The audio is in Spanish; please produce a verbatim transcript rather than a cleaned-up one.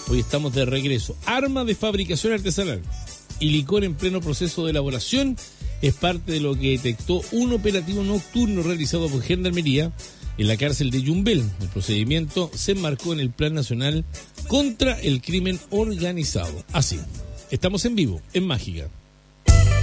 Hoy estamos de regreso. Arma de fabricación artesanal y licor en pleno proceso de elaboración es parte de lo que detectó un operativo nocturno realizado por Gendarmería en la cárcel de Yumbel. El procedimiento se enmarcó en el Plan Nacional contra el Crimen Organizado. Así, estamos en vivo, en Mágica.